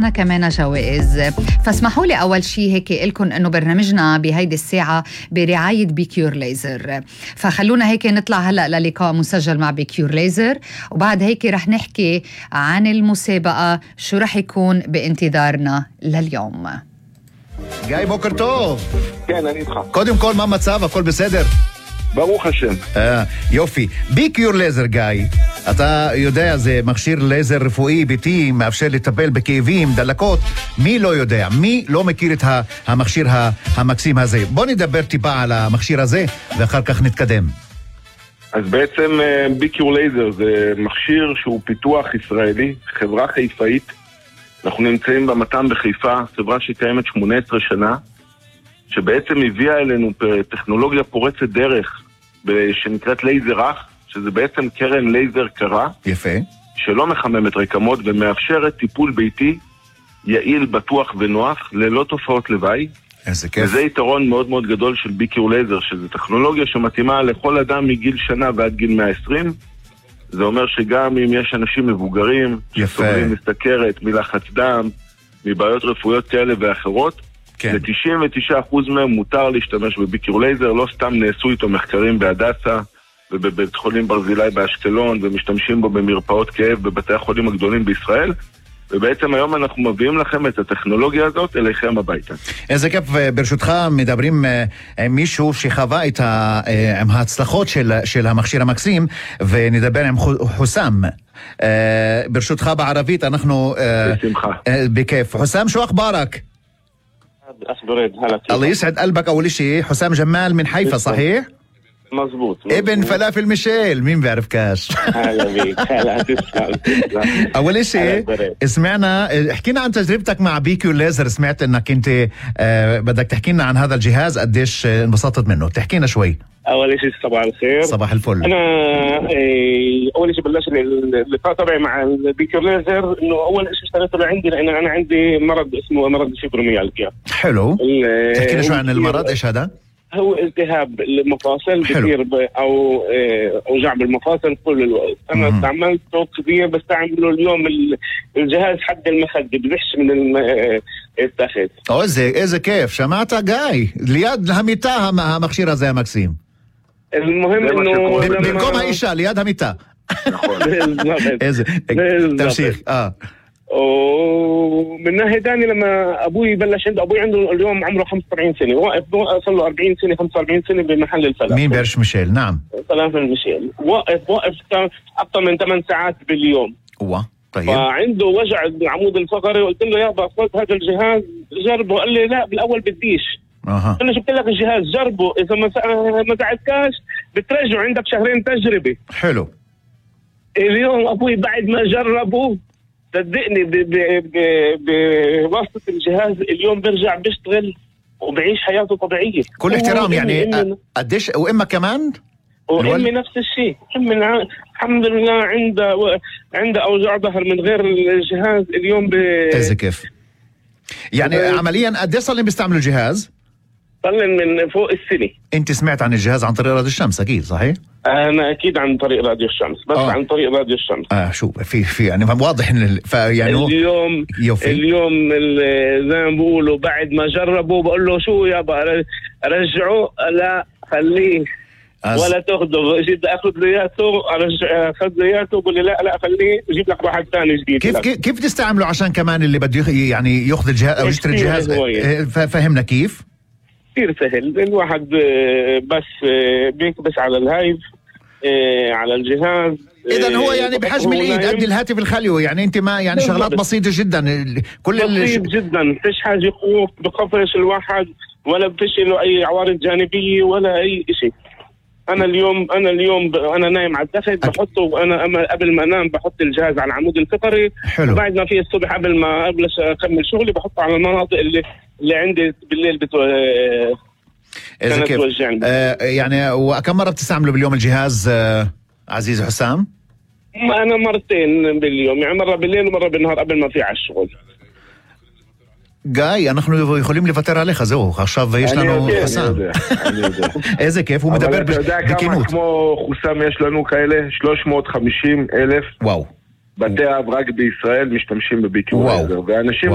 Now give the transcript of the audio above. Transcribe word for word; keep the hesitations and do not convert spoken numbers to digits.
معنا كمان جوائز. فاسمحوا لي أول شيء هيك لكم أنه برنامجنا بهيدي الساعة برعاية بيكيور ليزر، فخلونا هيك نطلع هلأ للقاء مسجل مع بيكيور ليزر، وبعد هيك رح نحكي عن المسابقة شو رح يكون بانتظارنا لليوم. גיא, בוקר טוב. כן, אני איתך. קודם כל, מה מצב? הכל בסדר? ברוך השם. אה, יופי. ביקיור לייזר, גיא. אתה יודע, זה מכשיר לייזר רפואי ביתי, מאפשר לטפל בכאבים, דלקות. מי לא יודע? מי לא מכיר את המכשיר המקסים הזה? בוא נדבר טיפה על המכשיר הזה, ואחר כך נתקדם. אז בעצם ביקיור לייזר זה מכשיר שהוא פיתוח ישראלי, חברה חיפאית. אנחנו נמצאים במתן בחיפה, חברה שקיימת שמונה עשרה שנה, שבעצם הביאה אלינו טכנולוגיה פורצת דרך שנקראת לייזר אח, שזה בעצם קרן לייזר קרה. יפה. שלא מחממת רקמות ומאפשרת טיפול ביתי יעיל, בטוח ונוח, ללא תופעות לוואי. איזה כיף. וזה יתרון מאוד מאוד גדול של ביקיור לייזר, שזה טכנולוגיה שמתאימה לכל אדם מגיל שנה ועד גיל מאה ועשרים. זה אומר שגם אם יש אנשים מבוגרים, שסובלים מסתכרת, מלחץ דם, מבעיות רפואיות כאלה ואחרות, כן. ל-תשעים ותשעה אחוז מהם מותר להשתמש בביקיור לייזר, לא סתם נעשו איתו מחקרים בהדסה, ובבית חולים ברזילי באשקלון, ומשתמשים בו במרפאות כאב בבתי החולים הגדולים בישראל, ובעצם היום אנחנו מביאים לכם את הטכנולוגיה הזאת אליכם הביתה. איזה כיף, ברשותך מדברים עם מישהו שחווה את ה, עם ההצלחות של, של המכשיר המקסים, ונדבר עם חוסם. ברשותך בערבית אנחנו... בשמחה. בכיף. חוסם, شو أخبارك؟ أخبرت هلا. الله يسعد قلبك. أول شيء حسام جمال من حيفا صحيح؟ مزبوط, مزبوط. ابن فلافل ميشيل، مين بيعرف كاش؟ هلا بيك. هلا تسلم. اول شيء سمعنا، احكينا عن تجربتك مع بيكيور ليزر. سمعت انك انت آه بدك تحكي لنا عن هذا الجهاز، قديش انبسطت منه؟ تحكينا شوي. اول شيء صباح الخير. صباح الفل. انا اول شيء بلش اللقاء تبعي مع البيكيور ليزر انه اول شيء اشتريته لعندي لان انا عندي مرض اسمه مرض الفيبروميالجيا. حلو. تحكي لنا شوي عن المرض، ايش هذا؟ هو التهاب المفاصل كثير او اوجاع بالمفاصل كل الوقت. انا مم. استعملته كثير، بستعمله اليوم الجهاز حد المخدة بزحش من التخت. او اذا اذا كيف سمعت جاي ليد الهميتا المכשיר הזה המקסים. المهم انه במקום האישה ליד המיטה. איזה תמשיך. اه ومن ناحية ثانية لما أبوي بلش عنده أبوي عنده اليوم عمره خمسة وأربعين سنة، واقف صار له أربعين سنة خمسة وأربعين سنة بمحل الفلافل. مين بيرش ميشيل؟ نعم. فلافل ميشيل واقف واقف أكثر من ثمان ساعات باليوم. أوه طيب. فعنده وجع العمود الفقري، وقلت له يابا خذ هذا الجهاز جربه. قال لي لا بالأول بديش. أها. أنا جبت لك الجهاز جربه، إذا ما ما زعلتكاش بترجعه، عندك شهرين تجربة. حلو. اليوم أبوي بعد ما جربه صدقني بواسطة الجهاز اليوم برجع بيشتغل وبعيش حياته طبيعية. كل احترام يعني. قديش وإما كمان؟ وإمي نفس الشيء. أمي الحمد لله عنده عنده أوجاع ظهر من غير الجهاز اليوم ب... إذا كيف يعني ب... عمليا قديش صار لهم بيستعملوا الجهاز؟ صار من فوق السنة. أنت سمعت عن الجهاز عن طريق راديو الشمس أكيد صحيح؟ أنا أكيد عن طريق راديو الشمس، بس آه. عن طريق راديو الشمس. آه شو في في يعني واضح إن يعني اليوم يوفي. اليوم زي ما بقولوا بعد ما جربوا بقول له شو يابا رجعوا، لا خليه أز... ولا تاخده. جيت أخذ لياته أرجع أخذ لياته بقول لي لا لا خليه جيب لك واحد ثاني جديد. كيف كيف, كيف تستعمله عشان كمان اللي بده يعني ياخذ الجهاز أو يشتري الجهاز؟ فهمنا كيف؟ كثير سهل. الواحد بس بيكبس على الهايف على الجهاز. إذن هو يعني بحجم الإيد قد الهاتف الخلوي، يعني أنت ما يعني شغلات بسيطة جدا. كل بسيط جدا، فيش حاجة خوف بخفش الواحد ولا بفيش له أي عوارض جانبية ولا أي شيء. أنا اليوم أنا اليوم أنا نايم على التخت بحطه، وأنا قبل ما أنام بحط الجهاز على العمود الفقري. حلو. وبعد ما في الصبح قبل ما قبل أكمل شغلي بحطه على المناطق اللي اللي عندي بالليل بتو... إذا كيف آه يعني. وكم مرة بتستعمله باليوم الجهاز آه عزيز حسام؟ أنا مرتين باليوم، يعني مرة بالليل ومرة بالنهار قبل ما في على الشغل. גיא, אנחנו יכולים לוותר עליך, זהו, עכשיו יש לנו חסם. איזה כיף, הוא מדבר בכנות. אתה יודע כמה כמו חוסם יש לנו כאלה? שלוש מאות וחמישים אלף. וואו. בתי אב רק בישראל משתמשים בביקיור לייזר, ואנשים